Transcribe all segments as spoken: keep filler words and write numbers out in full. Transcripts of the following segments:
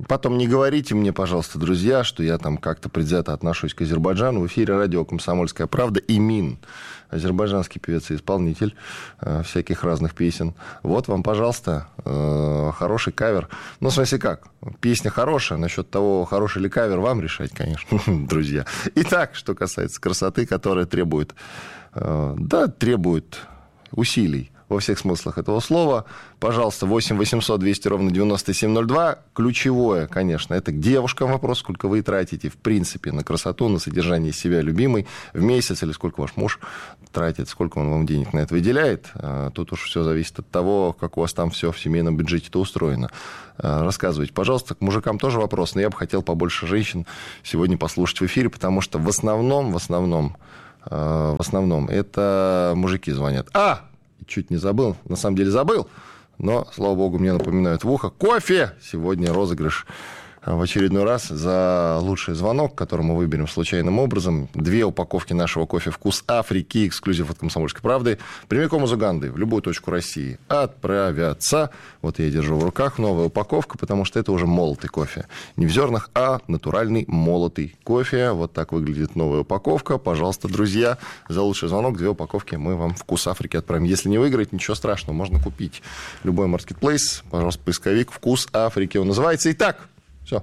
Потом не говорите мне, пожалуйста, друзья, что я там как-то предвзято отношусь к Азербайджану. В эфире радио «Комсомольская правда» Эмин, азербайджанский певец и исполнитель э, всяких разных песен. Вот вам, пожалуйста, э, хороший кавер. Ну, в смысле как? Песня хорошая. Насчет того, хороший ли кавер, вам решать, конечно, друзья. Итак, что касается красоты, которая требует, э, да, требует усилий. Во всех смыслах этого слова. Пожалуйста, восемь восемьсот двести ровно девяносто семь ноль два. Ключевое, конечно, это к девушкам вопрос, сколько вы тратите, в принципе, на красоту, на содержание себя любимой в месяц, или сколько ваш муж тратит, сколько он вам денег на это выделяет. Тут уж все зависит от того, как у вас там все в семейном бюджете-то устроено. Рассказывайте, пожалуйста. К мужикам тоже вопрос, но я бы хотел побольше женщин сегодня послушать в эфире, потому что в основном, в основном, в основном это мужики звонят. А! Чуть не забыл, на самом деле забыл, но, слава богу, мне напоминают в ухо. Кофе! Сегодня розыгрыш в очередной раз за лучший звонок, который мы выберем случайным образом. Две упаковки нашего кофе «Вкус Африки», эксклюзив от «Комсомольской правды», прямиком из Уганды, в любую точку России отправятся. Вот я держу в руках новая упаковка, потому что это уже молотый кофе. Не в зернах, а натуральный молотый кофе. Вот так выглядит новая упаковка. Пожалуйста, друзья, за лучший звонок две упаковки мы вам «Вкус Африки» отправим. Если не выиграть, ничего страшного, можно купить любой маркетплейс. Пожалуйста, поисковик «Вкус Африки» он называется. Итак, все.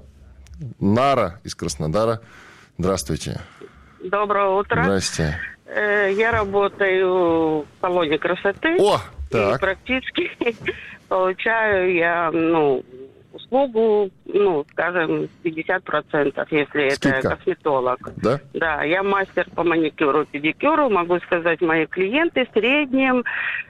Нара из Краснодара. Здравствуйте. Доброе утро. Здрасте. Я работаю в салоне красоты. О, так. И практически получаю я, ну, услугу, ну, скажем, пятьдесят процентов, если Скидка. Это косметолог. Да? Да, я мастер по маникюру, педикюру. Могу сказать, мои клиенты в среднем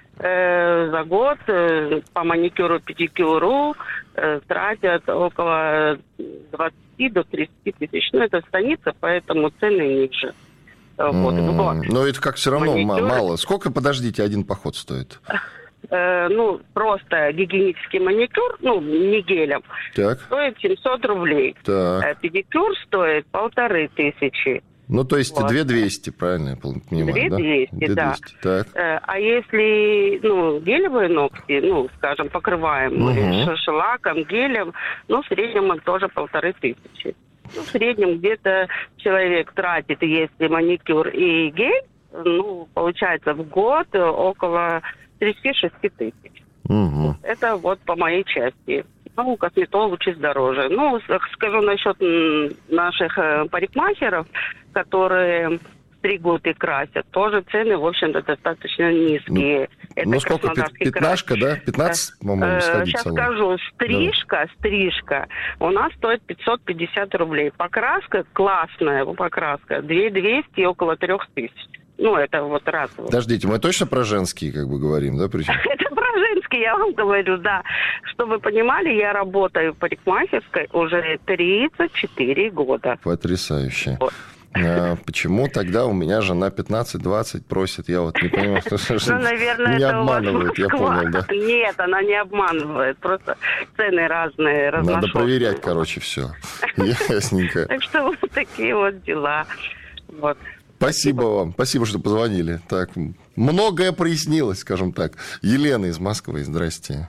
э, за год э, по маникюру, педикюру э, тратят около двадцати до тридцати тысяч. Ну, это станица, поэтому цены ниже. Вот. Mm, но это как все равно маникюр... мало. Сколько, подождите, один поход стоит? Э, ну, просто гигиенический маникюр, ну, не гелем, так. Стоит семьсот рублей. Так. Э, педикюр стоит полторы тысячи. Ну, то есть вот. две тысячи двести, правильно я понимаю, две тысячи двести, да? да. две тысячи двести, так. Э, а если, ну, гелевые ногти, ну, скажем, покрываемые угу. шелаком, гелем, ну, в среднем это тоже полторы тысячи. Ну, в среднем где-то человек тратит, если маникюр и гель, ну, получается в год около тридцать шесть тысяч. Угу. Это вот по моей части. Ну, косметологу чуть дороже. Ну, скажу насчет наших парикмахеров, которые стригут и красят, тоже цены, в общем-то, достаточно низкие. Ну, это ну сколько, пятнашка, да? пятнадцать, по-моему, сходить Сейчас салон. скажу, стрижка, да. стрижка у нас стоит пятьсот пятьдесят рублей. Покраска классная, покраска, две тысячи двести и около три тысячи. Ну, это вот раз. Подождите, мы точно про женские, как бы, говорим, да? Причем? Это про женские, я вам говорю, да. Чтобы вы понимали, я работаю в парикмахерской уже тридцать четыре года. Потрясающе. Вот. А почему тогда у меня жена пятнадцать-двадцать просит? Я вот не понимаю, что ну, наверное, не это обманывает, я понял, да? Нет, она не обманывает, просто цены разные, Надо проверять, короче, все. Ясненько. Так что вот такие вот дела. Вот. Спасибо вам, спасибо, что позвонили. Так, многое прояснилось, скажем так. Елена из Москвы, здрасте.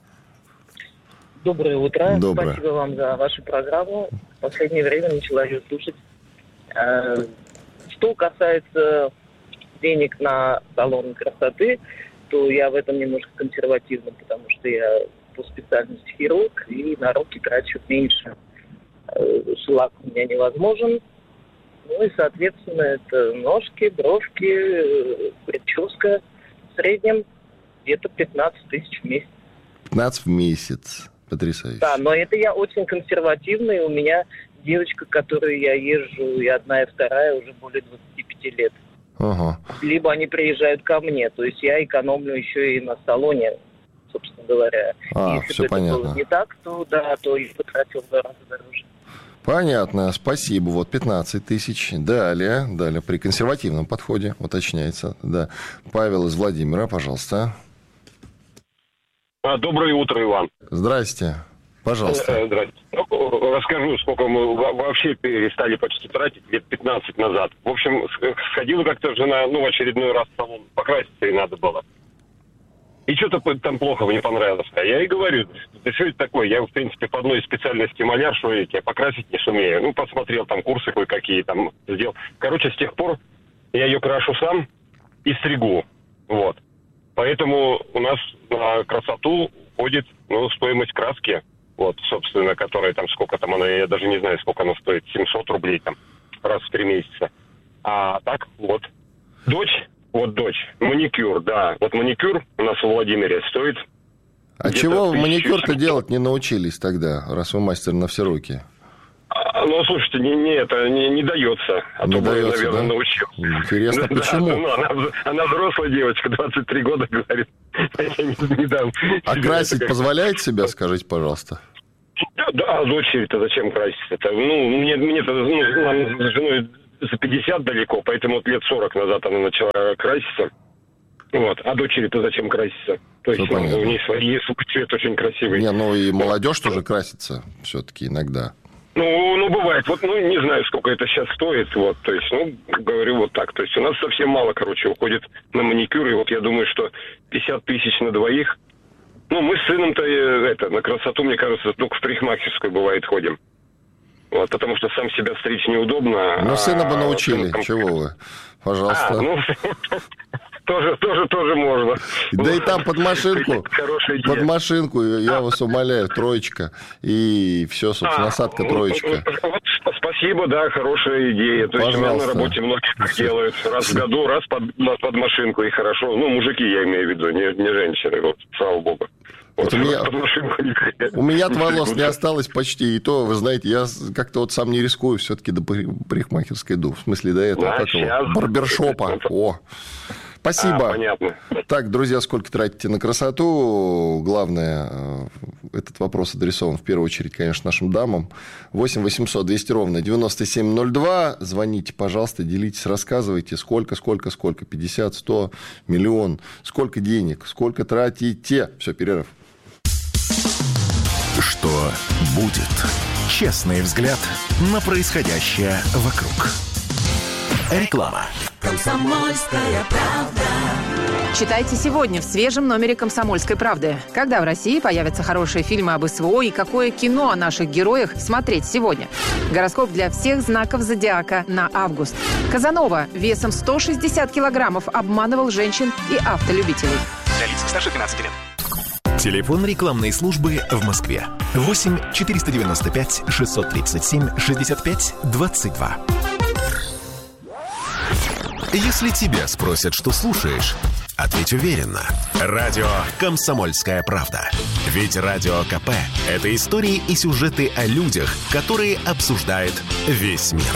Доброе утро. Доброе. Спасибо вам за вашу программу. В последнее время начала ее слушать. Что касается денег на салон красоты, то я в этом немножко консервативна, потому что я по специальности хирург, и на руки трачу меньше. Шлак у меня невозможен. Ну и, соответственно, это ножки, бровки, прическа. В среднем где-то пятнадцать тысяч в месяц. пятнадцать в месяц. Потрясающе. Да, но это я очень консервативный. У меня девочка, к которой я езжу, и одна, и вторая уже более двадцати пяти лет. Ага. Либо они приезжают ко мне. То есть я экономлю еще и на салоне, собственно говоря. А, Если все бы понятно. это было не так, то да, то я потратил в два раза дороже. Понятно, спасибо. Вот пятнадцать тысяч. Далее, далее, при консервативном подходе, уточняется. Да. Павел из Владимира, пожалуйста. Доброе утро, Иван. Здрасте. Пожалуйста. Здрасте. Ну, расскажу, сколько мы вообще перестали почти тратить лет пятнадцать назад. В общем, сходила как-то жена, ну, в очередной раз в салон, покраситься ей надо было. И что-то там плохо мне понравилось. А я и говорю, да что это такое? Я, в принципе, по одной специальности маляр, что видите, я покрасить не сумею. Ну, посмотрел там курсы кое-какие, там сделал. Короче, с тех пор я ее крашу сам и стригу. Вот. Поэтому у нас на красоту уходит, ну, стоимость краски, вот, собственно, которая там, сколько там она, я даже не знаю, сколько она стоит, семьсот рублей там, раз в три месяца. А так, вот. Дочь, вот дочь, маникюр, да. Вот маникюр у нас в Владимире стоит. А чего вы маникюр-то делать не научились тогда, раз вы мастер на все руки? А, ну, слушайте, не, не, это не, не дается. А не то бы, дается, наверное, да? научил. Интересно, да, почему? Да, ну, она, она взрослая девочка, двадцать три года, говорит. Я не, не дам. А красить как... позволяет себя, скажите, пожалуйста? Да, да, дочери-то зачем краситься-то? Ну, мне, мне-то, ну, нам с женой за пятьдесят далеко, поэтому вот лет сорок назад она начала краситься. Вот. А дочери-то зачем краситься? То есть, ну, у нее свой цвет очень красивый. Не, ну и молодежь тоже красится все-таки иногда. Ну, ну, бывает. Вот, ну, не знаю, сколько это сейчас стоит. Вот, то есть, ну, говорю вот так. То есть, у нас совсем мало, короче, уходит на маникюр. И вот я думаю, что пятьдесят тысяч на двоих. Ну, мы с сыном-то, это, на красоту, мне кажется, только в парикмахерскую, бывает, ходим. Вот, потому что сам себя стричь неудобно. Ну, сына бы а научили. там... Чего вы? Пожалуйста. А, ну... Тоже, тоже, тоже можно. Да и там под машинку, под машинку, я а. вас умоляю, троечка. И все, собственно, насадка троечка. Вот, спасибо, да, хорошая идея. То есть у меня на работе многие так делают. Раз в году, раз под, под машинку, и хорошо. Ну, мужики, я имею в виду, не, не женщины, вот, слава богу. Вот, у меня, у меня-то волос не осталось почти, и то, вы знаете, я как-то вот сам не рискую, все-таки до парикмахерской иду. В смысле, до этого, а, как его, барбершопа. О, спасибо. А, понятно. Так, друзья, сколько тратите на красоту? Главное, этот вопрос адресован в первую очередь, конечно, нашим дамам. восемь восемьсот двести ровно девяносто семь ноль два. Звоните, пожалуйста, делитесь, рассказывайте, сколько, сколько, сколько, пятьдесят, сто, миллион, сколько денег, сколько тратите. Все, перерыв. Что будет? Честный взгляд на происходящее вокруг. Реклама. Комсомольская правда. Читайте сегодня в свежем номере «Комсомольской правды». Когда в России появятся хорошие фильмы об СВО и какое кино о наших героях смотреть сегодня? Гороскоп для всех знаков зодиака на август. Казанова весом сто шестьдесят килограммов обманывал женщин и автолюбителей. Для лиц старше двенадцати лет. Телефон рекламной службы в Москве. восемь четыреста девяносто пять шестьсот тридцать семь шестьдесят пять двадцать два. Если тебя спросят, что слушаешь, ответь уверенно. Радио «Комсомольская правда». Ведь Радио КП – это истории и сюжеты о людях, которые обсуждает весь мир.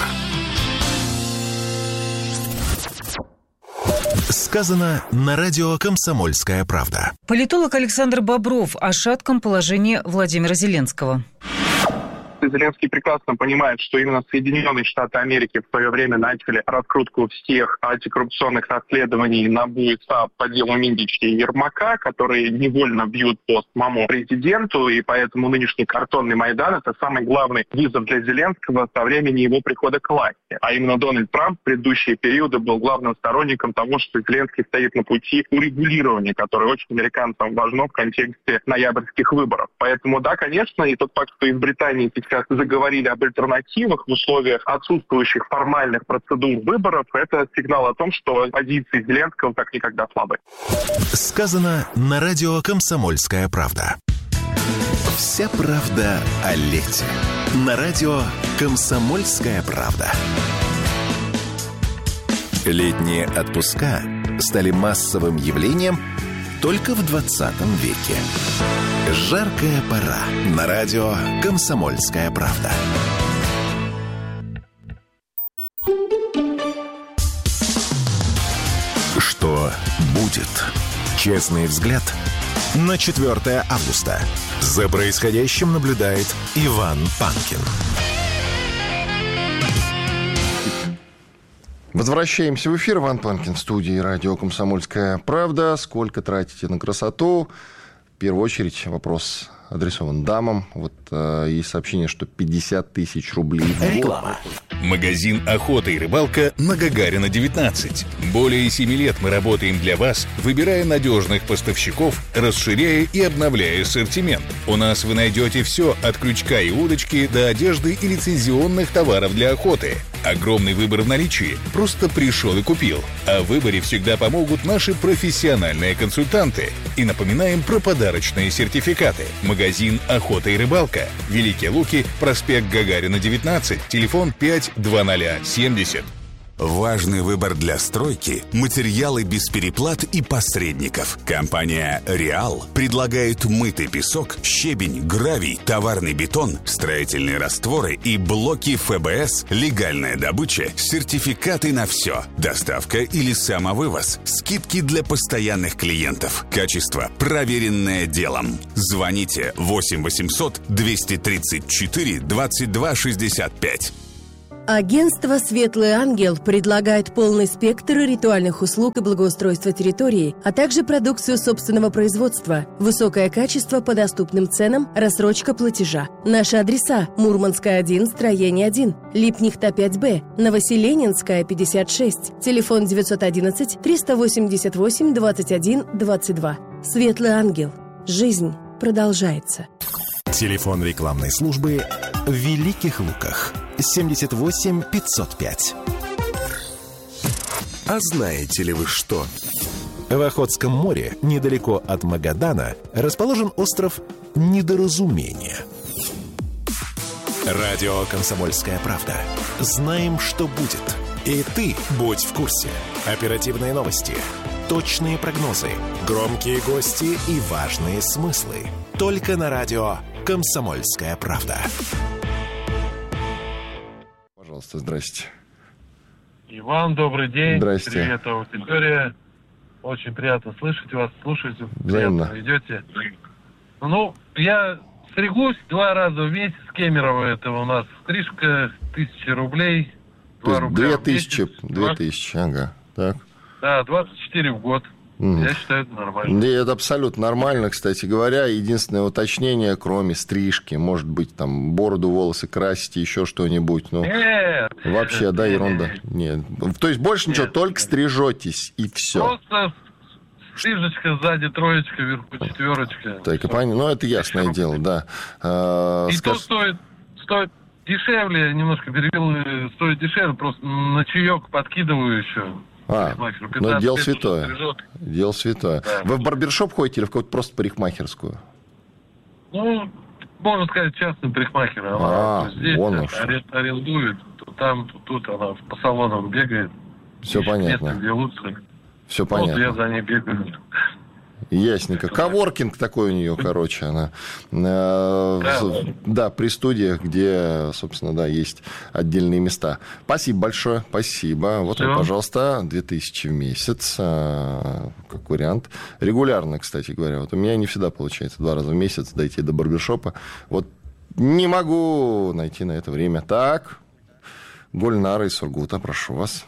Сказано на радио «Комсомольская правда». Политолог Александр Бобров о шатком положении Владимира Зеленского. Зеленский прекрасно понимает, что именно Соединенные Штаты Америки в свое время начали раскрутку всех антикоррупционных расследований НАБУ и САП по делу Миндича и Ермака, которые невольно бьют по самому президенту, и поэтому нынешний картонный Майдан – это самый главный вызов для Зеленского со времени его прихода к власти. А именно Дональд Трамп в предыдущие периоды был главным сторонником того, что Зеленский стоит на пути урегулирования, которое очень американцам важно в контексте ноябрьских выборов. Поэтому да, конечно, и тот факт, что из Британии сейчас заговорили об альтернативах в условиях отсутствующих формальных процедур выборов, это сигнал о том, что позиции Зеленского как никогда слабы. Сказано на радио «Комсомольская правда». Вся правда о лете. На радио «Комсомольская правда». Летние отпуска стали массовым явлением только в двадцатом веке. Жаркая пора на радио «Комсомольская правда». Что будет? Честный взгляд на четвёртое августа. За происходящим наблюдает Иван Панкин. Возвращаемся в эфир. Иван Панкин в студии радио «Комсомольская правда». Сколько тратите на красоту? В первую очередь вопрос адресован дамам. Вот э, есть сообщение, что пятьдесят тысяч рублей в год. Реклама. Магазин «Охота и рыбалка» на Гагарина, девятнадцать. Более семи лет мы работаем для вас, выбирая надежных поставщиков, расширяя и обновляя ассортимент. У нас вы найдете все от крючка и удочки до одежды и лицензионных товаров для охоты. Огромный выбор в наличии. Просто пришел и купил. О выборе всегда помогут наши профессиональные консультанты. И напоминаем про подарочные сертификаты. Магазин «Охота и рыбалка». Великие Луки, проспект Гагарина, девятнадцать, телефон пять два ноль семьдесят. Важный выбор для стройки – материалы без переплат и посредников. Компания «Реал» предлагает мытый песок, щебень, гравий, товарный бетон, строительные растворы и блоки эф бэ эс, легальная добыча, сертификаты на все, доставка или самовывоз, скидки для постоянных клиентов, качество, проверенное делом. Звоните восемь восемьсот двести тридцать четыре двадцать два шестьдесят пять. Агентство «Светлый ангел» предлагает полный спектр ритуальных услуг и благоустройства территории, а также продукцию собственного производства, высокое качество по доступным ценам, рассрочка платежа. Наши адреса: Мурманская, один, строение один, Липнихта, пять бэ, Новоселенинская, пятьдесят шесть, телефон девятьсот одиннадцать триста восемьдесят восемь двадцать один двадцать два. «Светлый ангел». Жизнь продолжается. Телефон рекламной службы в Великих Луках. семьдесят восемь пятьсот пять. А знаете ли вы что? В Охотском море, недалеко от Магадана, расположен остров Недоразумения. Радио «Комсомольская правда». Знаем, что будет. И ты будь в курсе. Оперативные новости, точные прогнозы, громкие гости и важные смыслы. Только на радио «Комсомольская правда». Пожалуйста, здрасте. Иван, добрый день. Здрасте. Привет, аудитория. Очень приятно слышать вас, слушать. Взаимно. Приятно идете. Ну, я стригусь два раза в месяц. Кемерово это у нас стрижка, тысяча рублей. То есть две тысячи, две тысячи, ага. Так. Да, двадцать четыре в год. Mm. Я считаю, это нормально. Да, это абсолютно нормально, кстати говоря. Единственное уточнение, кроме стрижки, может быть, там, бороду, волосы красить, еще что-нибудь. Ну, нет, вообще, нет, да, нет, ерунда. Нет. Нет. То есть больше нет, ничего, только стрижетесь, и все. Просто стрижечка, сзади троечка, вверху четверочка. Так, и понятно. Ну, это ясное дело, да. А, и скаж... то стоит, стоит дешевле, немножко перевел, стоит дешевле, просто на чаек подкидываю еще. А, ну, дело святое. Дело святое. Да. Вы в барбершоп ходите или в какую-то просто парикмахерскую? Ну, можно сказать, частный парикмахер. А, она здесь вон уж. арендует, то там, то тут, она по салонам бегает. Все понятно. Место, где лучше. Все понятно. Вот я за ней бегаю. Ясненько. Коворкинг такой у нее, короче, она. Э, да. да, при студиях, где, собственно, да, есть отдельные места. Спасибо большое, спасибо. Вот он, пожалуйста, две тысячи в месяц, э, как вариант. Регулярно, кстати говоря. Вот у меня не всегда получается два раза в месяц дойти до барбершопа. Вот не могу найти на это время. Так, Гульнара из Сургута, прошу вас.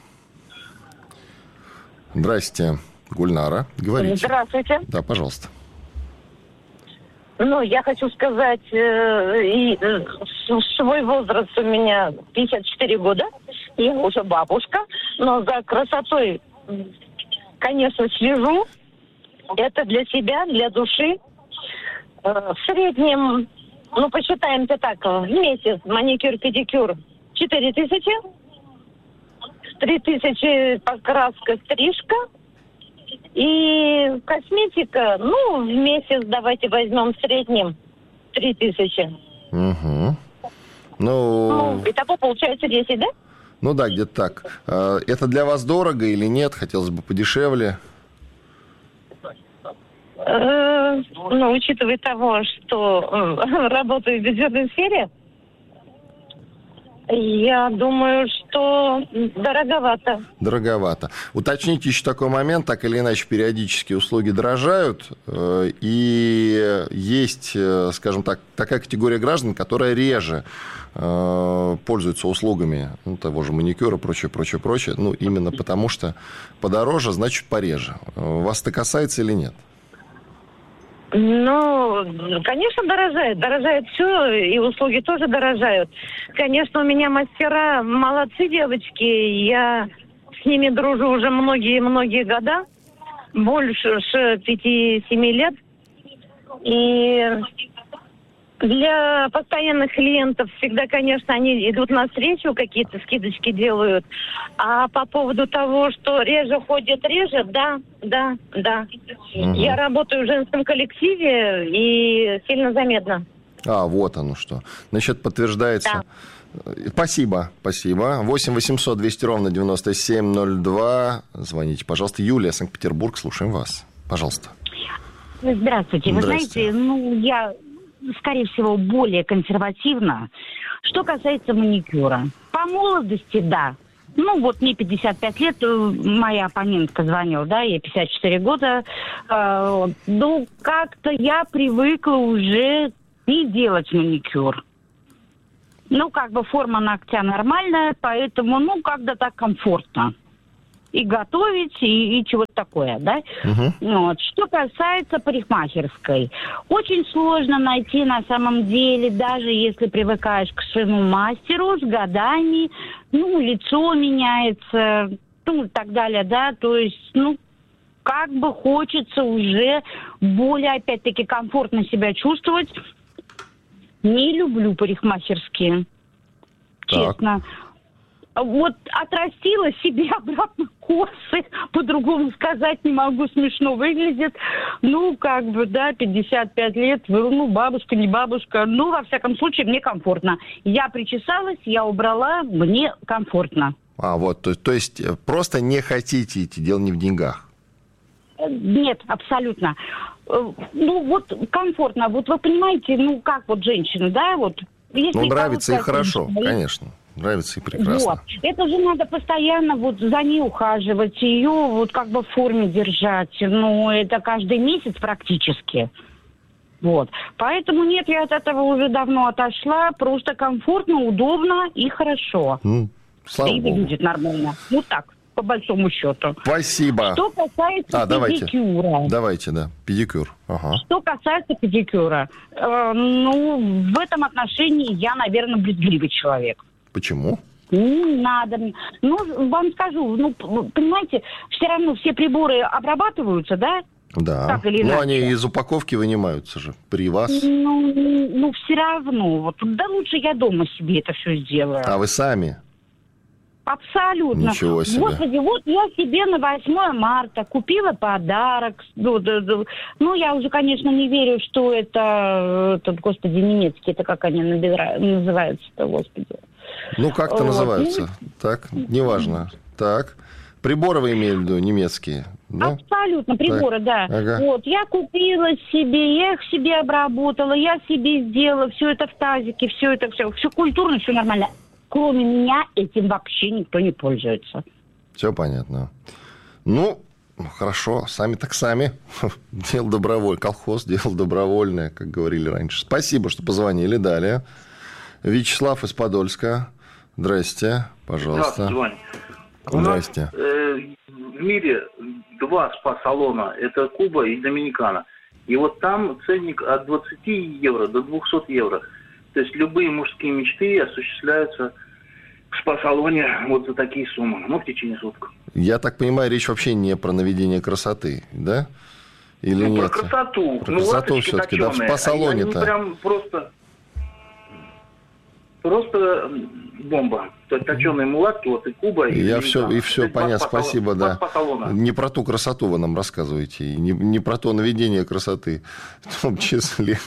Здрасте. Гульнара, говорите. Здравствуйте. Да, пожалуйста. Ну, я хочу сказать, э, и, э, свой возраст у меня пятьдесят четыре года, я уже бабушка, но за красотой, конечно, слежу. Это для себя, для души. Э, в среднем, ну, посчитаем-то так, в месяц маникюр-педикюр четыре тысячи, три тысячи покраска, стрижка. И косметика, ну, в месяц давайте возьмем в среднем три тысячи. Угу. Ну, ну, итого получается десять, да? Ну да, где-то так. Это для вас дорого или нет? Хотелось бы подешевле. Ну, учитывая того, что работаю в бюджетной сфере, я думаю, что дороговато. Дороговато. Уточните еще такой момент, так или иначе периодически услуги дорожают, и есть, скажем так, такая категория граждан, которая реже пользуются услугами ну, того же маникюра, прочее, прочее, прочее, ну, именно потому что подороже, значит, пореже. Вас это касается или нет? Ну, конечно, дорожает. Дорожает все, и услуги тоже дорожают. Конечно, у меня мастера молодцы, девочки. Я с ними дружу уже многие-многие года. Больше пяти-семи лет. И для постоянных клиентов всегда, конечно, они идут навстречу, какие-то скидочки делают. А по поводу того, что реже ходят, реже, да, да, да. Угу. Я работаю в женском коллективе, и сильно заметно. А, вот оно что. Значит, подтверждается... Да. Спасибо, спасибо. восемь восемьсот двести ровно девяносто семь ноль два. Звоните, пожалуйста. Юлия, Санкт-Петербург, слушаем вас. Пожалуйста. Здравствуйте. Вы Здравствуйте. знаете, ну, я... скорее всего, более консервативно. Что касается маникюра. По молодости, да. Ну, вот мне пятьдесят пять лет, моя оппонентка звонила, да, ей пятьдесят четыре года. Э, ну, как-то я привыкла уже не делать маникюр. Ну, как бы форма ногтя нормальная, поэтому, ну, как-то так комфортно. И готовить, и, и чего-то такое, да? Uh-huh. Вот. Что касается парикмахерской. Очень сложно найти на самом деле, даже если привыкаешь к своему мастеру с годами, ну, лицо меняется, ну, и так далее, да, то есть, ну, как бы хочется уже более, опять-таки, комфортно себя чувствовать. Не люблю парикмахерские, так. Честно. Вот отрастила себе обратно косы, по-другому сказать не могу, смешно выглядит. Ну, как бы, да, пятьдесят пять лет, ну, бабушка, не бабушка. Ну, во всяком случае, мне комфортно. Я причесалась, я убрала, мне комфортно. А, вот, то, то есть просто не хотите идти, дело не в деньгах? Нет, абсолютно. Ну, вот комфортно. Вот вы понимаете, ну, как вот женщина, да, вот. Ну, нравится и хорошо, конечно. Нравится и прекрасно. Вот. Это же надо постоянно вот за ней ухаживать, ее вот как бы в форме держать. Ну, это каждый месяц практически. Вот. Поэтому нет, я от этого уже давно отошла. Просто комфортно, удобно и хорошо. Ну, слава и Богу. выглядит нормально. Вот так, по большому счету. Спасибо. Что касается а, педикюра. Давайте, давайте, да, педикюр. Ага. Что касается педикюра. Э, ну, в этом отношении я, наверное, брезгливый человек. Почему? Не надо. Ну, вам скажу, ну, понимаете, все равно все приборы обрабатываются, да? Да. Так или иначе. Ну, они из упаковки вынимаются же при вас. Ну, ну, все равно. Вот, да лучше я дома себе это все сделаю. А вы сами? Абсолютно. Ничего себе. Господи, вот я себе на восьмое марта купила подарок. Ну, да, да. ну, я уже, конечно, не верю, что это, это господи, немецкий, это как они набирают, называются-то, господи. Ну, как-то вот. Называются. Так, неважно. Так. Приборы вы имели в виду, немецкие? Да? Абсолютно, приборы, так. да. Ага. Вот, я купила себе, я их себе обработала, я себе сделала, все это в тазике, все это, все, все культурно, все нормально. Кроме меня этим вообще никто не пользуется. Все понятно. Ну, хорошо, сами так сами. Дело добровольное. Колхоз, дело добровольное, как говорили раньше. Спасибо, что позвонили. Далее. Вячеслав из Подольска. Здрасте, пожалуйста. Здравствуйте, Ваня. Здрасте. У нас э, в мире два спа-салона. Это Куба и Доминикана. И вот там ценник от двадцати евро до двухсот евро. То есть любые мужские мечты осуществляются в спа-салоне вот за такие суммы, ну, в течение суток. Я так понимаю, речь вообще не про наведение красоты, да? Или ну, нет? Про красоту. Про ну, красоту все-таки, да, в спа-салоне-то. Они прям просто... Просто бомба. То есть точеные мулатки, вот и Куба. И Я и, все, там, и все понятно, спасибо, да. Не про ту красоту вы нам рассказываете, и не, не про то наведение красоты, в том числе.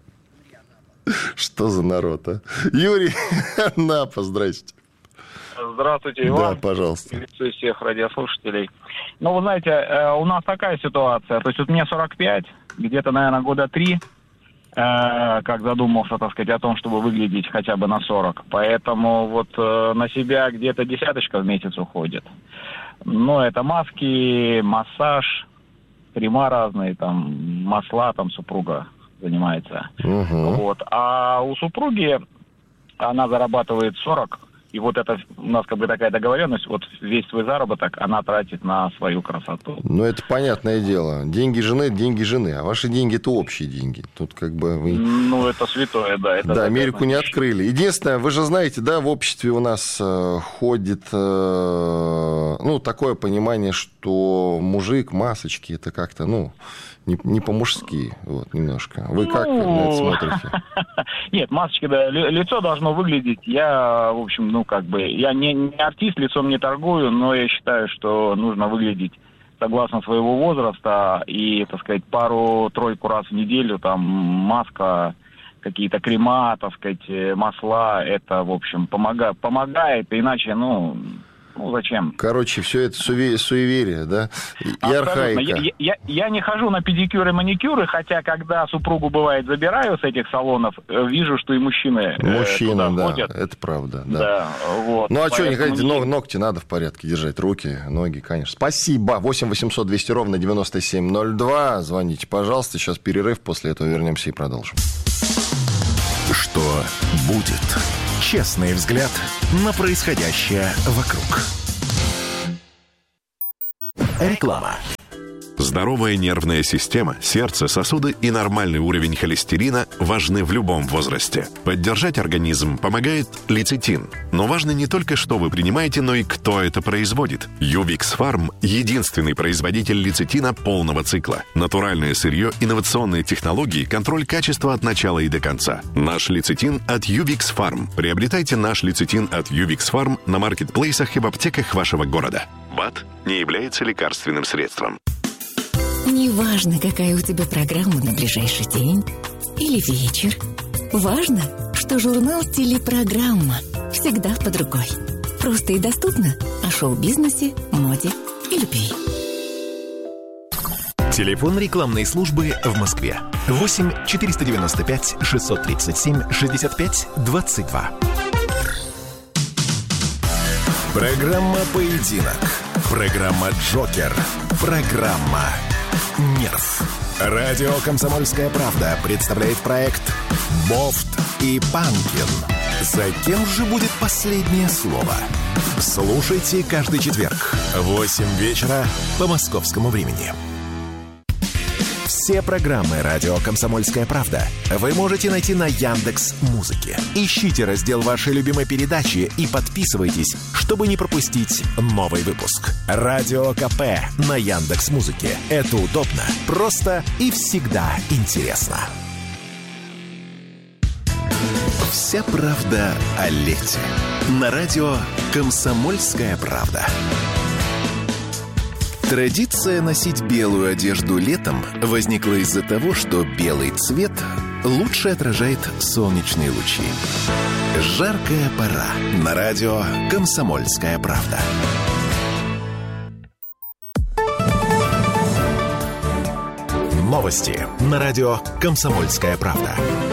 Что за народ, а? Юрий Напа, здрасте. Здравствуйте, Иван. Да, пожалуйста. Приветствую всех радиослушателей. Ну, вы знаете, у нас такая ситуация. То есть вот мне сорок пять, где-то, наверное, года три, как задумался, так сказать, о том, чтобы выглядеть хотя бы на сорок. Поэтому вот на себя где-то десяточка в месяц уходит. Ну, это маски, массаж, крема разные, там, масла, там, супруга занимается. Угу. Вот. А у супруги она зарабатывает сорок, И вот это у нас как бы такая договоренность, вот весь свой заработок она тратит на свою красоту. Ну, это понятное дело. Деньги жены, деньги жены. А ваши деньги – это общие деньги. Тут как бы вы... Ну, это святое, да. Это да, Америку не открыли. Единственное, вы же знаете, да, в обществе у нас э, ходит, э, ну, такое понимание, что мужик, масочки – это как-то, ну... Не, не по-мужски, вот, немножко. Вы как ну... на это смотрите? Нет, масочки, да, лицо должно выглядеть. Я, в общем, ну, как бы, я не, не артист, лицом не торгую, но я считаю, что нужно выглядеть согласно своего возраста и, так сказать, пару-тройку раз в неделю, там, маска, какие-то крема, так сказать, масла, это, в общем, помогает, помогает, иначе, ну... Ну, зачем? Короче, все это суе- суеверие, да? И архаика. Я, я, я не хожу на педикюры, маникюры, хотя, когда супругу, бывает, забираю с этих салонов, вижу, что и мужчины Мужчина, э, туда да, ходят. Это правда, да. да вот. Ну, а что, не Поэтому хотите, ног, ногти надо в порядке держать, руки, ноги, конечно. Спасибо. восемь восемьсот двести ровно девяносто семь ноль два. Звоните, пожалуйста. Сейчас перерыв, после этого вернемся и продолжим. Что будет? Честный взгляд на происходящее вокруг. Реклама. Здоровая нервная система, сердце, сосуды и нормальный уровень холестерина важны в любом возрасте. Поддержать организм помогает лецитин. Но важно не только, что вы принимаете, но и кто это производит. Ювикс Фарм – единственный производитель лецитина полного цикла. Натуральное сырье, инновационные технологии, контроль качества от начала и до конца. Наш лецитин от Ювикс Фарм. Приобретайте наш лецитин от Ювикс Фарм на маркетплейсах и в аптеках вашего города. БАД не является лекарственным средством. Неважно, какая у тебя программа на ближайший день или вечер. Важно, что журнал «Телепрограмма» всегда под рукой. Просто и доступно о шоу-бизнесе, моде и любви. Телефон рекламной службы в Москве. восемь четыреста девяносто пять шестьсот тридцать семь шестьдесят пять двадцать два. Программа «Поединок». Программа «Джокер». Программа «Нерв». Радио «Комсомольская правда» представляет проект «Бофт и Панкин». За кем же будет последнее слово? Слушайте каждый четверг в восемь вечера по московскому времени. Все программы «Радио Комсомольская правда» вы можете найти на Яндекс.Музыке. Ищите раздел вашей любимой передачи и подписывайтесь, чтобы не пропустить новый выпуск. Радио КП на Яндекс.Музыке. Это удобно, просто и всегда интересно. Вся правда о лете. На радио «Комсомольская правда». Традиция носить белую одежду летом возникла из-за того, что белый цвет лучше отражает солнечные лучи. Жаркая пора. На радио «Комсомольская правда». Новости на радио «Комсомольская правда».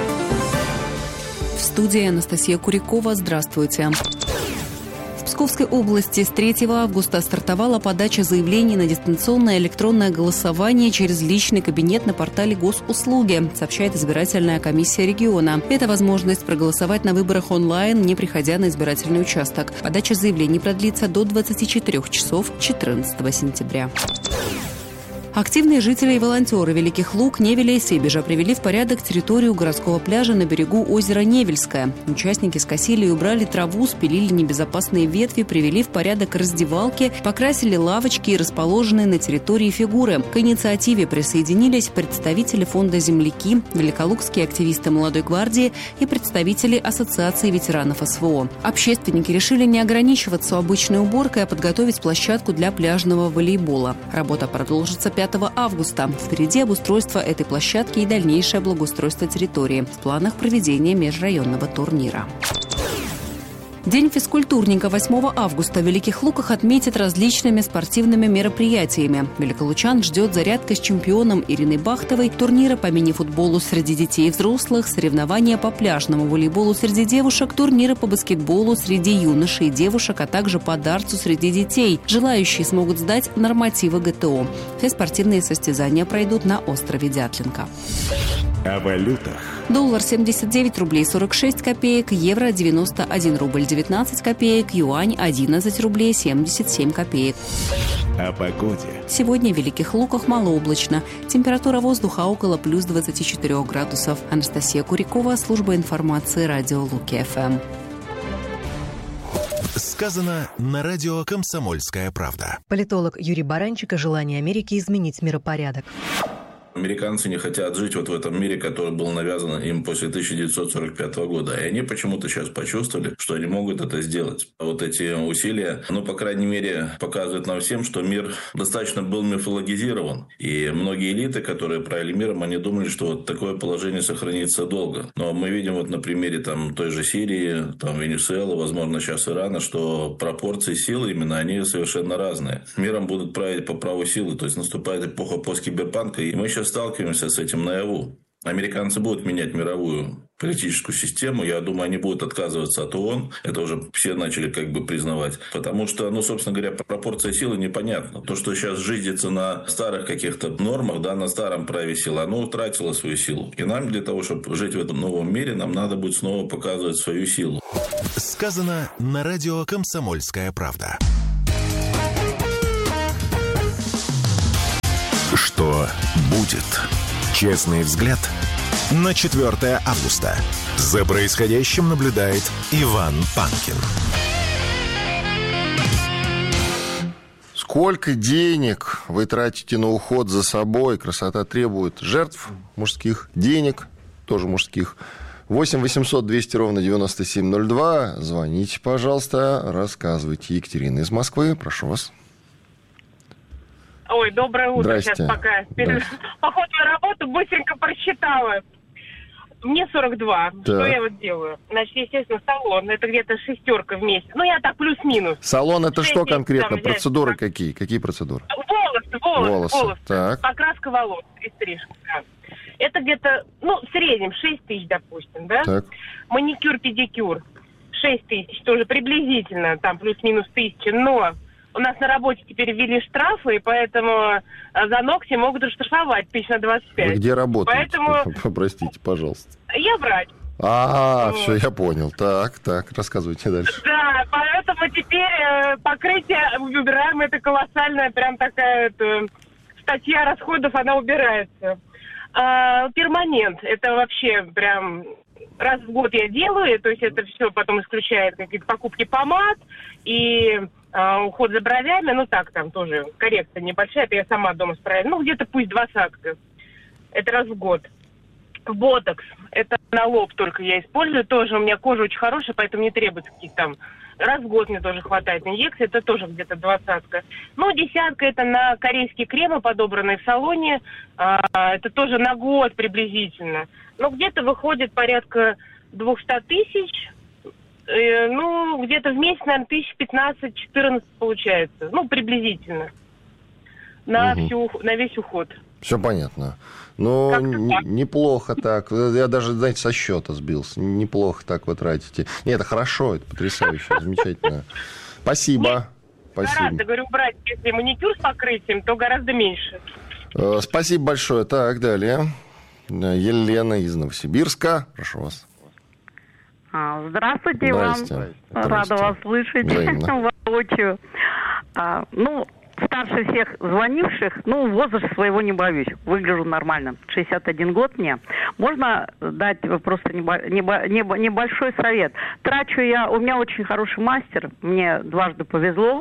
В студии Анастасия Курякова. Здравствуйте. В Псковской области с третьего августа стартовала подача заявлений на дистанционное электронное голосование через личный кабинет на портале Госуслуги, сообщает избирательная комиссия региона. Это возможность проголосовать на выборах онлайн, не приходя на избирательный участок. Подача заявлений продлится до двадцати четырёх часов четырнадцатого сентября. Активные жители и волонтеры Великих Луг, Невеля и Себежа привели в порядок территорию городского пляжа на берегу озера Невельское. Участники скосили и убрали траву, спилили небезопасные ветви, привели в порядок раздевалки, покрасили лавочки и расположенные на территории фигуры. К инициативе присоединились представители фонда «Земляки», великолукские активисты «Молодой гвардии» и представители Ассоциации ветеранов СВО. Общественники решили не ограничиваться обычной уборкой, а подготовить площадку для пляжного волейбола. Работа продолжится пятого августа. Впереди обустройство этой площадки и дальнейшее благоустройство территории. В планах проведения межрайонного турнира. День физкультурника восьмого августа в Великих Луках отметят различными спортивными мероприятиями. Великолучан ждет зарядка с чемпионом Ириной Бахтовой, турниры по мини-футболу среди детей и взрослых, соревнования по пляжному волейболу среди девушек, турниры по баскетболу среди юношей и девушек, а также по дартсу среди детей. Желающие смогут сдать нормативы ГТО. Все спортивные состязания пройдут на острове Дятлинка. О валютах. Доллар семьдесят девять рублей сорок шесть копеек, евро девяносто один рубль девятнадцать копеек, юань одиннадцать рублей семьдесят семь копеек. О погоде. Сегодня в Великих Луках малооблачно. Температура воздуха около плюс двадцать четыре градусов. Анастасия Курикова, служба информации радио Луки-ФМ. Сказано на радио «Комсомольская правда». Политолог Юрий Баранчик о желании Америки изменить миропорядок. Американцы не хотят жить вот в этом мире, который был навязан им после тысяча девятьсот сорок пятого года. И они почему-то сейчас почувствовали, что они могут это сделать. Вот эти усилия, ну, по крайней мере, показывают нам всем, что мир достаточно был мифологизирован. И многие элиты, которые правили миром, они думали, что вот такое положение сохранится долго. Но мы видим вот на примере там, той же Сирии, там, Венесуэлы, возможно, сейчас Ирана, что пропорции силы именно, они совершенно разные. Миром будут править по праву силы. То есть наступает эпоха посткиберпанка, и мы сейчас сталкиваемся с этим наяву. Американцы будут менять мировую политическую систему. Я думаю, они будут отказываться от ООН. Это уже все начали как бы признавать. Потому что, ну, собственно говоря, пропорция силы непонятна. То, что сейчас жизнится на старых каких-то нормах, да, на старом праве силы, оно утратило свою силу. И нам для того, чтобы жить в этом новом мире, нам надо будет снова показывать свою силу. Сказано на радио «Комсомольская правда». Что будет? Честный взгляд на четвёртое августа. За происходящим наблюдает Иван Панкин. Сколько денег вы тратите на уход за собой? Красота требует жертв мужских, денег тоже мужских. восемь восемьсот двести ровно девяносто семь ноль два. Звоните, пожалуйста, рассказывайте. Екатерина из Москвы, прошу вас. Ой, доброе утро. Здрасте. Сейчас пока перед... поход на работу быстренько просчитала. Мне сорок два. Так. Что я вот делаю? Значит, естественно, салон. Это где-то шестерка в месяц. Ну, я так плюс-минус. Салон это что конкретно? Там, Процедуры взять... какие? Какие процедуры? Волосы, волосы, волосы. волосы. Так. Покраска волос и стрижка. Да. Это где-то, ну, в среднем шесть тысяч, допустим, да? Так. Маникюр, педикюр шесть тысяч, тоже приблизительно, там плюс-минус тысяча, но... У нас на работе теперь ввели штрафы, и поэтому за ногти могут оштрафовать тысяч на двадцать пять. Вы где работаете? Поэтому... Простите, пожалуйста. Я врач. А, вот. Все, я понял. Так, так, рассказывайте дальше. Да, поэтому теперь э, покрытие убираем, это колоссальная прям такая это, статья расходов, она убирается. А, перманент, это вообще прям... Раз в год я делаю, то есть это все потом исключает какие-то покупки помад и э, уход за бровями, ну так, там тоже коррекция небольшая, это я сама дома справляю, ну где-то пусть двадцатка, это раз в год. Ботокс, это на лоб только я использую, тоже у меня кожа очень хорошая, поэтому не требуется каких-то там, раз в год мне тоже хватает инъекций, это тоже где-то двадцатка. Ну, десятка это на корейские кремы, подобранные в салоне, э, это тоже на год приблизительно. Ну, где-то выходит порядка двести тысяч, э, ну, где-то в месяц, наверное, тысяч пятнадцать-четырнадцать получается, ну, приблизительно, на, угу. всю, на весь уход. Все понятно. Ну, н- неплохо так. Я даже, знаете, со счета сбился. Неплохо так вы тратите. Нет, это хорошо, это потрясающе, замечательно. Спасибо. Спасибо. Гораздо, говорю, брать, если маникюр с покрытием, то гораздо меньше. Спасибо большое. Так, далее. Елена из Новосибирска. Прошу вас. Здравствуйте, Здрасте. Иван. Здрасте. Рада вас слышать воочию. А, ну, старше всех звонивших, ну, возраст своего не боюсь. Выгляжу нормально. шестьдесят один год мне. Можно дать просто небо, небо, небо, небольшой совет? Трачу я... У меня очень хороший мастер. Мне дважды повезло.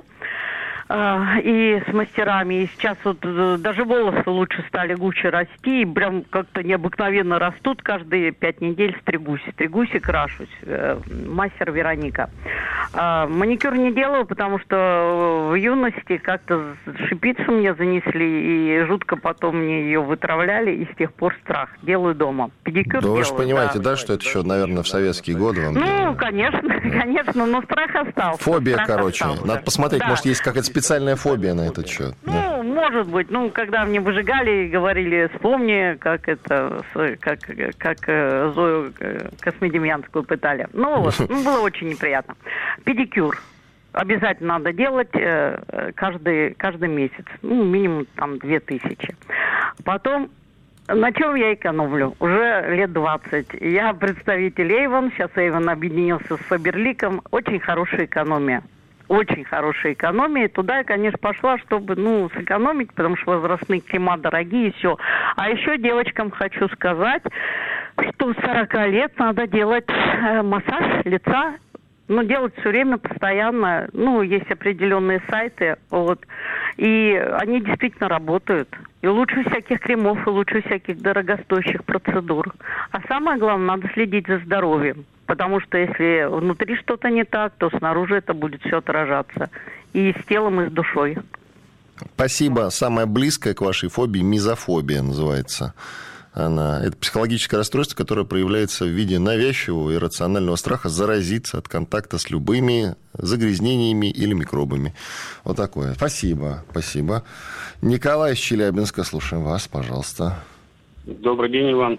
И с мастерами, и сейчас вот даже волосы лучше стали гуще расти, и прям как-то необыкновенно растут, каждые пять недель стригусь, стригусь и крашусь. Мастер Вероника. Маникюр не делаю, потому что в юности как-то шипицу мне занесли, и жутко потом мне ее вытравляли, и с тех пор страх. Делаю дома. Педикюр да делаю, вы же понимаете, да, да, что это еще, наверное, в советские годы вам Ну, делали? конечно, конечно, но страх остался. Фобия, страх короче. остался. Надо посмотреть, Да. может, есть какая-то специальная фобия на этот счет. Ну, да. может быть. Ну, когда мне выжигали и говорили, вспомни, как это, как, как э, Зою э, Космодемьянскую пытали. Ну, вот, ну, было очень неприятно. Педикюр. Обязательно надо делать э, каждый, каждый месяц. Ну, минимум там две тысячи. Потом На чем я экономлю? Уже лет двадцать. Я представитель Avon. Сейчас Avon объединился с Faberlic'ом. Очень хорошая экономия. Очень хорошая экономия. Туда я, конечно, пошла, чтобы, ну, сэкономить, потому что возрастные крема дорогие и все. А еще девочкам хочу сказать, что с сорока лет надо делать э, массаж лица. Ну, делать все время, постоянно. Ну, есть определенные сайты, вот. И они действительно работают. И лучше всяких кремов, и лучше всяких дорогостоящих процедур. А самое главное, надо следить за здоровьем. Потому что если внутри что-то не так, то снаружи это будет все отражаться. И с телом, и с душой. Спасибо. Самое близкое к вашей фобии – мизофобия называется. Она, это психологическое расстройство, которое проявляется в виде навязчивого и рационального страха заразиться от контакта с любыми загрязнениями или микробами. Вот такое. Спасибо, спасибо. Николай из Челябинска, слушаем вас, пожалуйста. Добрый день, Иван.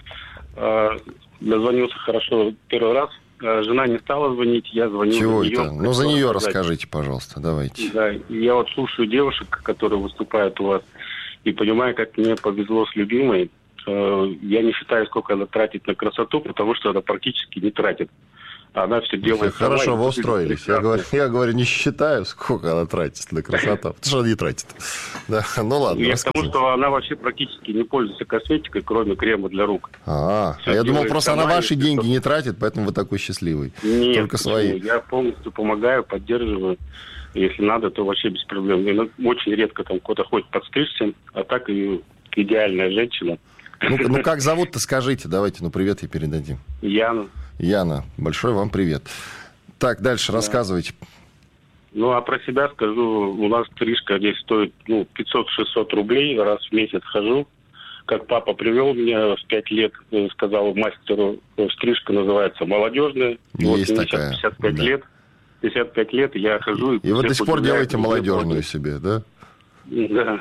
Дозвонился хорошо первый раз. Жена не стала звонить, я звонил. Чего за это? нее. Ну, за нее сказать. расскажите, пожалуйста, давайте. Да, я вот слушаю девушек, которые выступают у вас, и понимаю, как мне повезло с любимой. Я не считаю, сколько она тратит на красоту, потому что она практически не тратит. Она все делает сама. Хорошо, вы устроились. Я говорю, я говорю, не считаю, сколько она тратит на красоту, потому что она не тратит. Да, ну ладно. Я к тому, что она вообще практически не пользуется косметикой, кроме крема для рук. А, а я думал, просто она ваши деньги не тратит, поэтому вы такой счастливый. Нет, только свои. Я полностью помогаю, поддерживаю. Если надо, то вообще без проблем. И очень редко там куда-то ходит подстричься, а так и идеальная женщина. Ну, ну как зовут-то, скажите, давайте, ну привет ей передадим. Яна. Яна, большой вам привет. Так, дальше да. Рассказывайте. Ну, а про себя скажу, у нас стрижка здесь стоит ну, пятьсот-шестьсот рублей, раз в месяц хожу. Как папа привел меня в пять лет, сказал мастеру, стрижка называется молодежная. Есть вот такая. пятьдесят пять да. лет, пятьдесят пять лет я хожу. И, и вы до сих пор делаете молодежную себе, да? Да.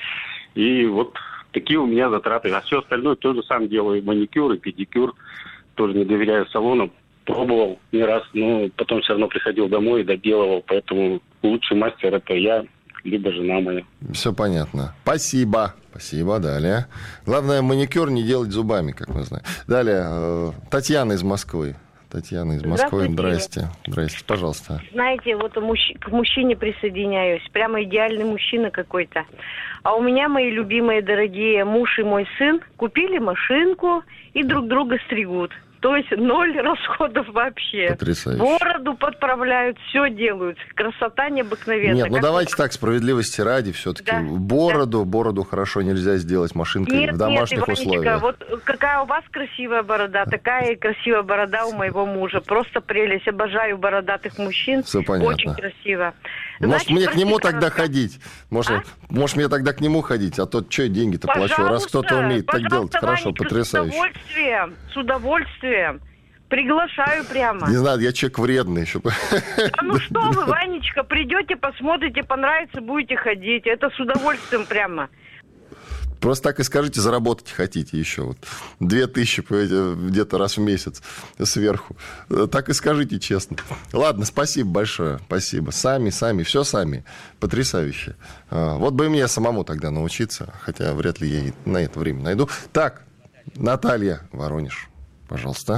И вот такие у меня затраты. А все остальное тоже сам делаю. Маникюр и педикюр. Тоже не доверяю салонам. Пробовал не раз, но потом все равно приходил домой и доделывал. Поэтому лучший мастер это я, либо жена моя. Все понятно. Спасибо. Спасибо. Далее. Главное, маникюр не делать зубами, как мы знаем. Далее. Татьяна из Москвы. Татьяна из Москвы. Здрасте. Здрасте. Пожалуйста. Знаете, вот мужч... к мужчине присоединяюсь. Прямо идеальный мужчина какой-то. А у меня, мои любимые, дорогие, муж и мой сын купили машинку и друг друга стригут. То есть ноль расходов вообще. Потрясающе. Бороду подправляют, все делают. Красота необыкновенная. Нет, ну как давайте так, справедливости ради, все-таки да. бороду, да. бороду хорошо нельзя сделать машинкой нет, в домашних нет, Иванечка, условиях. Вот какая у вас красивая борода, такая и красивая борода у моего мужа. Просто прелесть. Обожаю бородатых мужчин. Все понятно. Очень красиво. Может, Значит, мне к нему тогда коротко. ходить? Может, а? может, мне тогда к нему ходить? А то что я деньги-то плачу? Раз кто-то умеет так делать, хорошо, Ванечка, потрясающе. С удовольствием, с удовольствием. Приглашаю прямо. Не знаю, я человек вредный еще. А ну что вы, Ванечка, придете, посмотрите, понравится, будете ходить. Это с удовольствием прямо. Просто так и скажите, заработать хотите еще. Вот. Две тысячи где-то раз в месяц сверху. Так и скажите честно. Ладно, спасибо большое. Спасибо. Сами, сами, все сами. Потрясающе. Вот бы и мне самому тогда научиться. Хотя вряд ли я на это время найду. Так, Наталья, Воронеж, пожалуйста.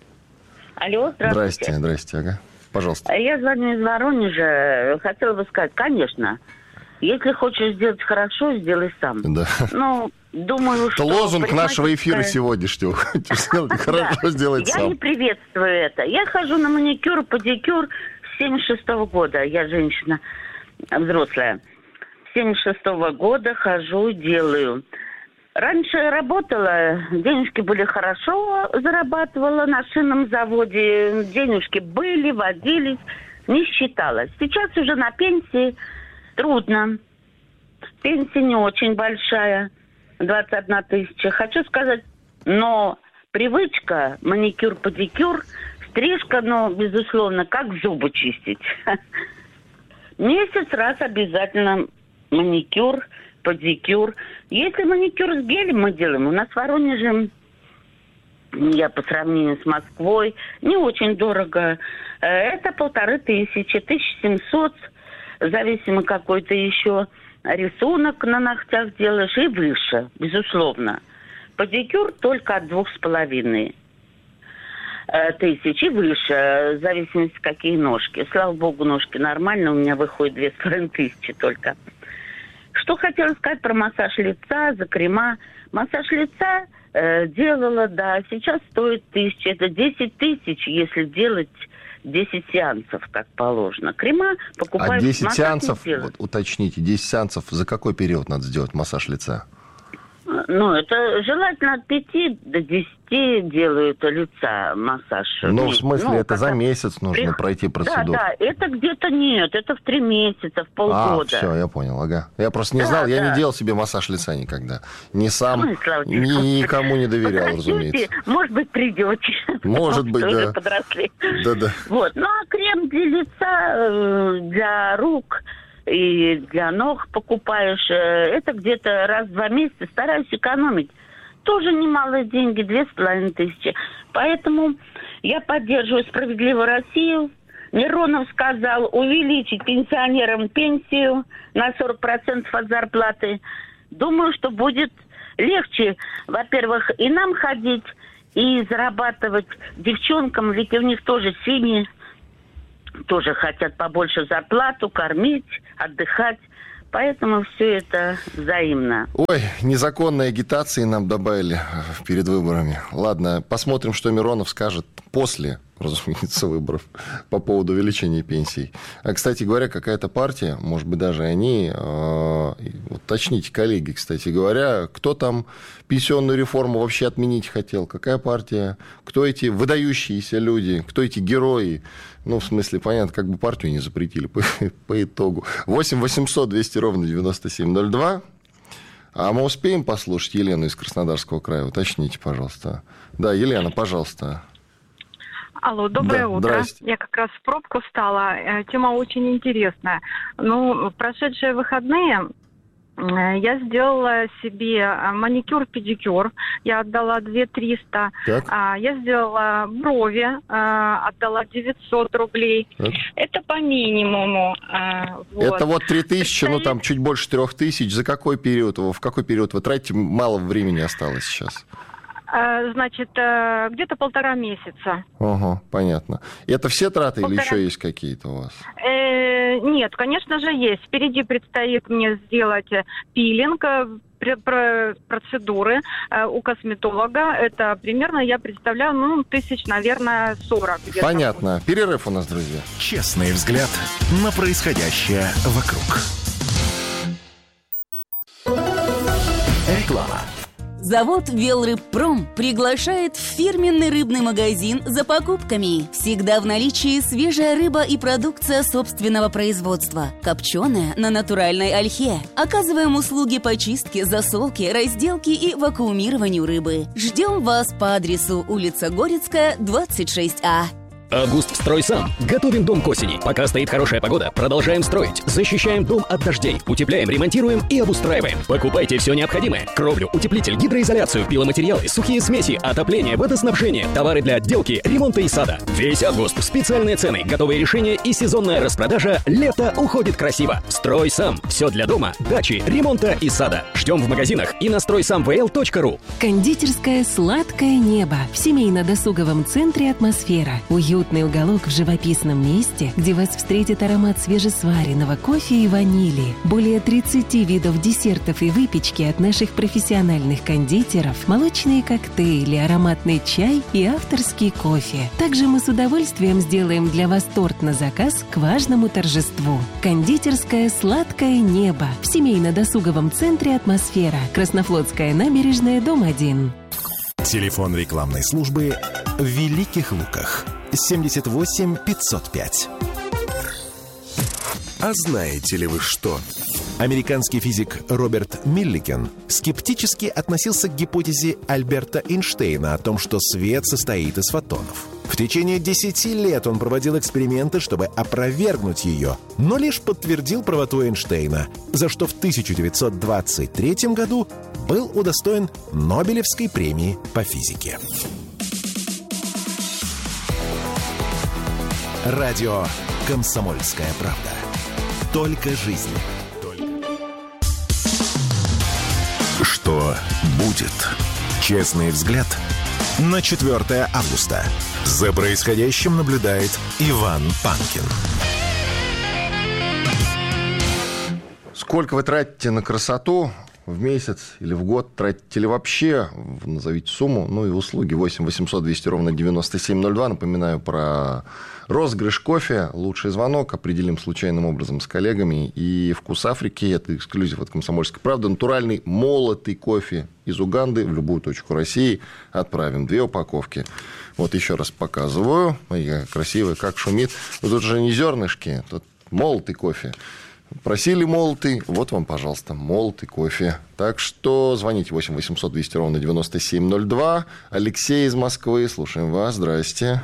Алло, здравствуйте. Здрасте, здрасте, ага. Пожалуйста. Я звоню из Воронежа. Хотела бы сказать, конечно, если хочешь сделать хорошо, сделай сам. Да. Ну, думаю, что... Это лозунг нашего эфира сегодняшнего. Хорошо сделать сам. Я не приветствую это. Я хожу на маникюр, педикюр с семьдесят шестого года. Я женщина взрослая. С семьдесят шестого года хожу, делаю. Раньше работала, денежки были хорошо, зарабатывала на шинном заводе, денежки были, водились, не считалось. Сейчас уже на пенсии трудно. Пенсия не очень большая, двадцать одна тысяча. Хочу сказать, но привычка, маникюр, педикюр, стрижка, ну, безусловно, как зубы чистить. Месяц раз обязательно маникюр, педикюр. Если маникюр с гелем мы делаем, у нас в Воронеже, я по сравнению с Москвой, не очень дорого. Это полторы тысячи, тысяча семьсот, зависимо какой-то еще рисунок на ногтях делаешь, и выше, безусловно. Педикюр только от двух с половиной тысяч и выше, в зависимости какие ножки. Слава богу, ножки нормальные, у меня выходит две с половиной тысячи только. Что хотела сказать про массаж лица, за крема. Массаж лица э, делала, да, сейчас стоит тысяча. Это десять тысяч, если делать десять сеансов, как положено. Крема покупают... А десять сеансов, вот, уточните, десять сеансов за какой период надо сделать массаж лица? Ну, это желательно от пяти до десяти делают лица массаж. Ну, в смысле, ну, это за месяц нужно При... пройти процедуру? Да, да, это где-то нет, это в три месяца, в полгода. А, все, я понял, ага. Я просто не да, знал, да. я не делал себе массаж лица никогда. Ни сам, ни никому не доверял, разумеется. Может быть, придете. Может быть, да. Подросли. Да-да. Вот, ну, а крем для лица, для рук... и для ног покупаешь, это где-то раз в два месяца, стараюсь экономить. Тоже немалые деньги, две с половиной тысячи. Поэтому я поддерживаю «Справедливую Россию». Миронов сказал увеличить пенсионерам пенсию на сорок процентов от зарплаты. Думаю, что будет легче, во-первых, и нам ходить, и зарабатывать девчонкам, ведь у них тоже семьи. Тоже хотят побольше зарплату, кормить, отдыхать. Поэтому все это взаимно. Ой, незаконной агитации нам добавили перед выборами. Ладно, посмотрим, что Миронов скажет после, разумеется, выборов по поводу увеличения пенсий. А, кстати говоря, какая-то партия, может быть, даже они, э, уточните, коллеги, кстати говоря, кто там пенсионную реформу вообще отменить хотел, какая партия, кто эти выдающиеся люди, кто эти герои. Ну, в смысле, понятно, как бы партию не запретили по, по итогу. восемь восемьсот двести ровно девяносто семь ноль два. А мы успеем послушать Елену из Краснодарского края? Уточните, пожалуйста. Да, Елена, пожалуйста. Алло, доброе да, утро. Здрасте. Я как раз в пробку встала. Тема очень интересная. Ну, в прошедшие выходные я сделала себе маникюр-педикюр. Я отдала две тысячи триста. Так. Я сделала брови, отдала девятьсот рублей. Так. Это по минимуму. Вот. Это вот три тысячи, ну там чуть больше трех тысяч. За какой период? В какой период вы тратите? Мало времени осталось сейчас. Значит, где-то полтора месяца. Ага, понятно. Это все траты полтора... или еще есть какие-то у вас? Э, нет, конечно же, есть. Впереди предстоит мне сделать пилинг, процедуры у косметолога. Это примерно, я представляю, ну, тысяч, наверное, сорок. Понятно. Будет. Перерыв у нас, друзья. Честный взгляд на происходящее вокруг. Реклама. Завод «Велрыбпром» приглашает в фирменный рыбный магазин за покупками. Всегда в наличии свежая рыба и продукция собственного производства. Копченая на натуральной ольхе. Оказываем услуги по чистке, засолке, разделке и вакуумированию рыбы. Ждем вас по адресу улица Горецкая, двадцать шесть А. Август «Стройсам». Готовим дом к осени. Пока стоит хорошая погода, продолжаем строить. Защищаем дом от дождей. Утепляем, ремонтируем и обустраиваем. Покупайте все необходимое. Кровлю, утеплитель, гидроизоляцию, пиломатериалы, сухие смеси, отопление, водоснабжение, товары для отделки, ремонта и сада. Весь август. Специальные цены, готовые решения и сезонная распродажа. Лето уходит красиво. «Стройсам». Все для дома, дачи, ремонта и сада. Ждем в магазинах и на стройсам вэ эл точка ру. Кондитерское «Сладкое небо» в семейно-досуговом центре «Атмосфера». Уют Уютный уголок в живописном месте, где вас встретит аромат свежесваренного кофе и ванили. Более тридцати видов десертов и выпечки от наших профессиональных кондитеров, молочные коктейли, ароматный чай и авторский кофе. Также мы с удовольствием сделаем для вас торт на заказ к важному торжеству. Кондитерское «Сладкое небо» в семейно-досуговом центре «Атмосфера». Краснофлотская набережная, дом один. Телефон рекламной службы в Великих Луках. семьдесят восемь пятьсот пять. А знаете ли вы что? Американский физик Роберт Милликен скептически относился к гипотезе Альберта Эйнштейна о том, что свет состоит из фотонов. В течение десяти лет он проводил эксперименты, чтобы опровергнуть ее, но лишь подтвердил правоту Эйнштейна, за что в тысяча девятьсот двадцать третьем году был удостоен Нобелевской премии по физике. Радио «Комсомольская правда». Только жизнь. Только... Что будет? Честный взгляд на четвёртое августа. За происходящим наблюдает Иван Панкин. Сколько вы тратите на красоту в месяц или в год? Тратите ли вообще? Назовите сумму. Ну и услуги. восемь восемьсот двести ровно девяносто семь ноль два. Напоминаю про розыгрыш кофе. Лучший звонок. Определим случайным образом с коллегами. И «Вкус Африки». Это эксклюзив от «Комсомольской правды». Натуральный молотый кофе из Уганды в любую точку России. Отправим две упаковки. Вот еще раз показываю. Ой, красивый, как шумит. Вот тут же не зернышки. Тут молотый кофе. Просили молотый, вот вам, пожалуйста, молотый кофе. Так что звоните восемь восемьсот двести ровно девяносто семь ноль два. Алексей из Москвы, слушаем вас, здрасте.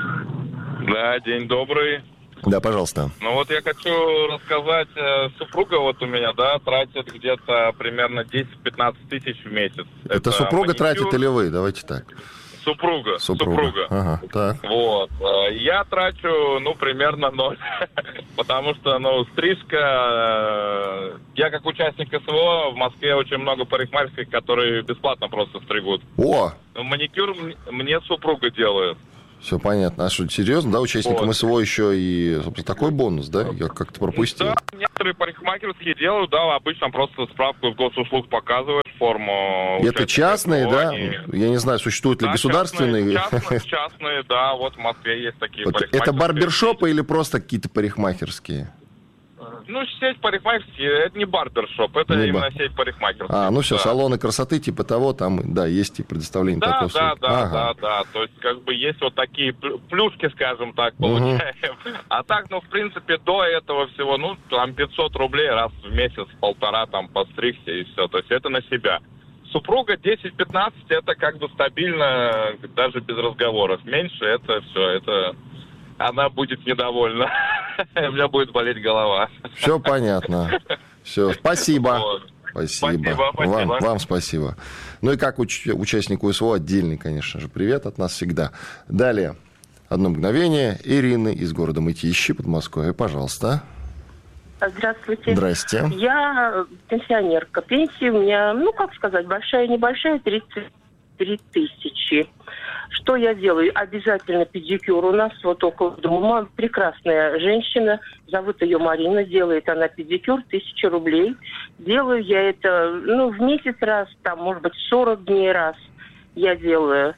Да, день добрый. Да, пожалуйста. Ну вот я хочу рассказать, супруга вот у меня, да, тратит где-то примерно десять-пятнадцать тысяч в месяц. Это, Это супруга маникюр. тратит или вы? Давайте так. Супруга. Супруга. Супруга. Ага, так. Вот. Я трачу, ну, примерно ноль. Потому что, ну, стрижка... Я как участник СВО в Москве очень много парикмахерских, которые бесплатно просто стригут. О! Маникюр мне супруга делает. Все понятно. А что, серьезно, да, участникам Вот. СВО еще и, собственно, такой бонус, да? Я как-то пропустил. Да, некоторые парикмахерские делают, да, обычно просто справку в госуслуг показываешь, форму. Это частные, СВО, да? они- Я не знаю, существуют ли Да, государственные. Частные, частные, частные, да, вот в Москве есть такие Вот парикмахерские. это барбершопы или просто какие-то парикмахерские? Ну, сеть парикмахерские, это не барбершоп, это Не именно бар- сеть парикмахерских. А, ну все, да. салоны красоты типа того, там, да, есть и предоставление Да, такого. да, услуги. да, Ага. да, да. То есть, как бы, есть вот такие плю- плюшки, скажем так, получаем. А так, ну, в принципе, до этого всего, ну, там пятьсот рублей раз в месяц, полтора, там, подстригся и все. То есть, это на себя. Супруга десять-пятнадцать, это как бы стабильно, даже без разговоров. Меньше, это все, это... Она будет недовольна. У меня будет болеть голова. Все понятно. Все, спасибо. Вот. Спасибо. Спасибо, спасибо. Вам, вам спасибо. Ну и как уч- участнику СВО отдельный, конечно же, привет от нас всегда. Далее. Одно мгновение. Ирина из города Мытищи, Подмосковье, пожалуйста. Здравствуйте. Здрасте. Я пенсионерка. Пенсия у меня, ну, как сказать, большая-небольшая, тридцать три тысячи. Что я делаю? Обязательно педикюр. У нас вот около дома прекрасная женщина, зовут ее Марина, делает она педикюр, тысяча рублей. Делаю я это, ну, в месяц раз, там, может быть, сорок дней раз я делаю.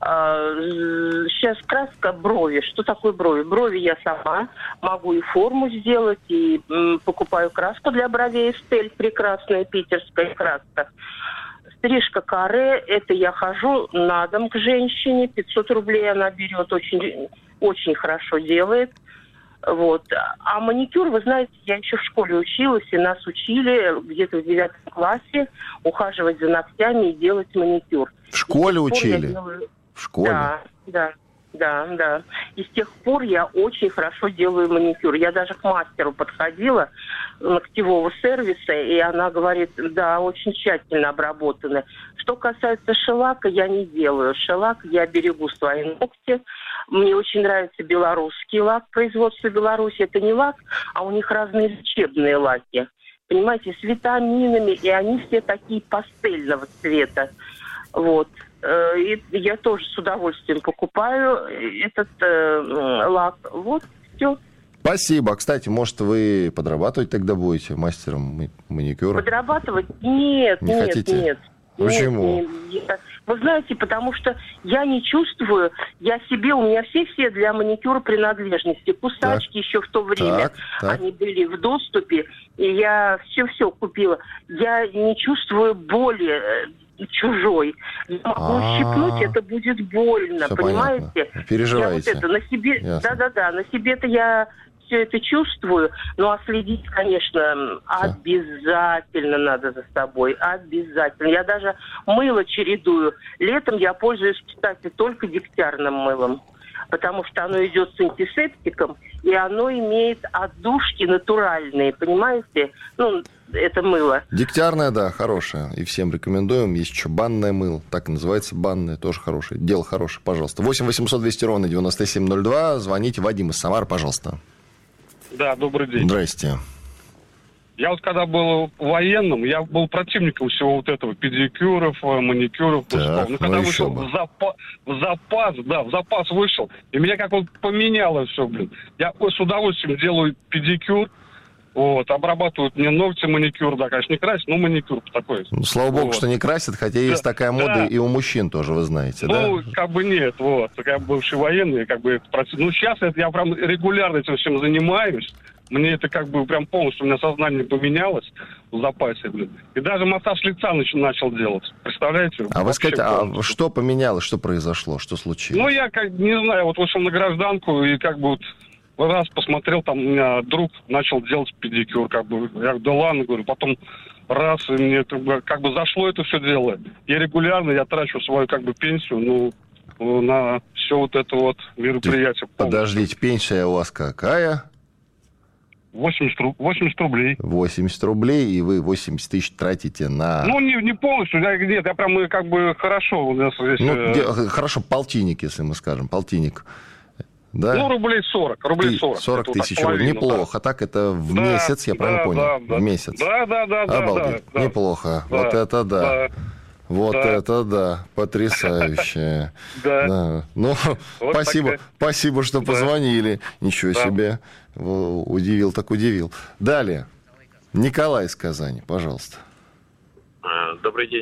Сейчас краска брови. Что такое брови? Брови я сама могу и форму сделать, и м, покупаю краску для бровей Эстель, прекрасная питерская краска. Стрижка каре, это я хожу на дом к женщине, пятьсот рублей она берет, очень, очень хорошо делает. Вот. А маникюр, вы знаете, я еще в школе училась, и нас учили где-то в девятом классе ухаживать за ногтями и делать маникюр. В школе И с тех пор я учили? делаю- В школе? Да, да. Да, да. И с тех пор я очень хорошо делаю маникюр. Я даже к мастеру подходила ногтевого сервиса, и она говорит, да, очень тщательно обработаны. Что касается шелака, я не делаю. Шелак я берегу свои ногти. Мне очень нравится белорусский лак, производство Беларуси. Это не лак, а у них разные лечебные лаки. Понимаете, с витаминами, и они все такие пастельного цвета. Вот. И я тоже с удовольствием покупаю этот э, лак. Вот, все. Спасибо. Кстати, может, вы подрабатывать тогда будете мастером ма- маникюра? Подрабатывать? Нет, Не нет, хотите? нет. Почему? Нет, нет, нет. Вы знаете, потому что я не чувствую, я себе, у меня все-все для маникюра принадлежности. Кусачки еще в то время, Так, так. они были в доступе, и я все-все купила. Я не чувствую боли э, чужой. Я могу А-а-а. щипнуть, это будет больно, Всё понимаете? понятно. Переживаете. Я вот это на себе, Ясно. да-да-да, на себе-то я все это чувствую, ну а следить, конечно, обязательно надо за собой, обязательно. Я даже мыло чередую. Летом я пользуюсь, кстати, только дегтярным мылом, потому что оно идет с антисептиком, и оно имеет отдушки натуральные, понимаете? Ну, это мыло. Дегтярное, да, хорошее. И всем рекомендуем. Есть еще банное мыло. Так и называется, банное. Тоже хорошее. Дело хорошее, пожалуйста. восемь восемьсот двести ровно девяносто семь ноль два. Звоните. Вадим из Самары, пожалуйста. Да, добрый день. Здрасте. Я вот когда был военным, я был противником всего вот этого, педикюров, маникюров. Так, ну, когда ну вышел еще бы. в, запа- в запас, да, в запас вышел, и меня как вот поменяло все, блин. Я с удовольствием делаю педикюр, вот, обрабатывают мне ногти, маникюр, да, конечно, не красят, но маникюр такой. Ну, слава богу, вот. что не красят, хотя Да, есть такая мода да. и у мужчин тоже, вы знаете, да? Ну, как бы нет, вот. Я бывший военный, как бы это процесс. Ну, сейчас это я прям регулярно этим всем занимаюсь. Мне это как бы прям полностью, у меня сознание поменялось в запасе, блин. И даже массаж лица нач- начал делать. Представляете? А вы скажите, а что поменялось, что произошло, что случилось? Ну, я как, не знаю, вот вышел на гражданку и как бы вот раз посмотрел, там у меня друг начал делать педикюр, как бы. Я говорю, да ладно, говорю, потом раз, и мне как бы, как бы зашло это все дело. Я регулярно, я трачу свою как бы пенсию, ну, на все вот это вот мероприятие. Подождите, пенсия у вас какая? восемьдесят, восемьдесят рублей. восемьдесят рублей, и вы восемьдесят тысяч тратите на... Ну, не, не полностью, я, нет, я прям как бы хорошо у нас здесь... Ну, э... где, хорошо, полтинник, если мы скажем, полтинник. Да? Ну, рублей сорок, рублей сорок. сорок тысяч рублей, неплохо. Да. Так это в да, месяц, я да, правильно да, понял? Да, да. В месяц. Да, да, да. Обалдеть, да, да. неплохо. Да, вот это да. да. Вот да. это да, потрясающе. Да. да. Ну, вот спасибо, такая... спасибо, что да. позвонили. Ничего да. себе. Удивил, так удивил. Далее. Николай из Казани, пожалуйста. Добрый день.